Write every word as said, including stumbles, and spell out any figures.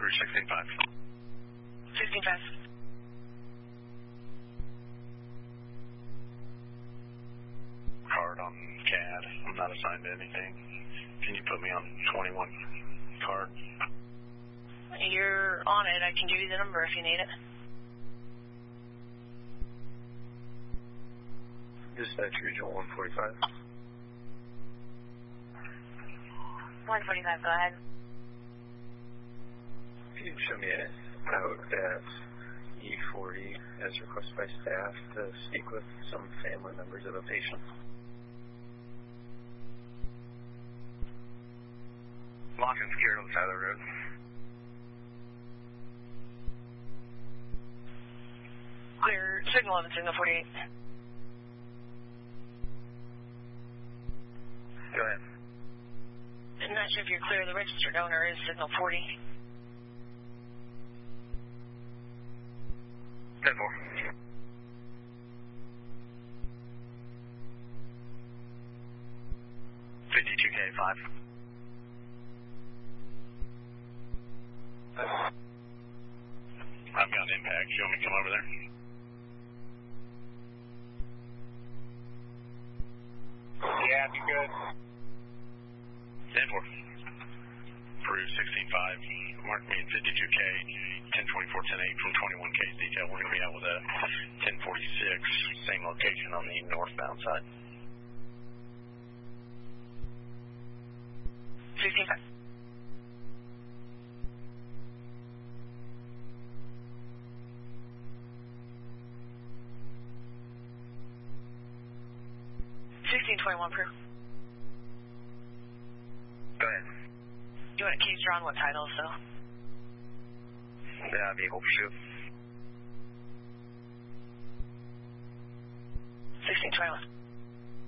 Crew sixteen five. sixteen five. Card on C A D. I'm not assigned to anything. Can you put me on twenty-one card? You're on it. I can give you the number if you need it. Dispatch Regional one forty-five. one forty-five, go ahead. Can you show me a note at E forty as requested by staff to speak with some family members of a patient? Lock and secured on the side of the road. Clear signal on signal forty-eight. Go ahead. I'm not sure if you're clear. The registered owner is signal forty. ten four. fifty-two K five. I've got an impact. You want me to come over there? Yeah, be good. ten four. Crew sixteen five. Mark me in fifty-two K, ten twenty-four, ten eight from twenty-one K's detail. We're going to be out with a ten forty-six, same location on the northbound side. sixteen five. sixteen twenty-one, crew. Go ahead. You want a case drawn? What titles, though? Yeah, vehicle pursuit. sixteen twenty-one.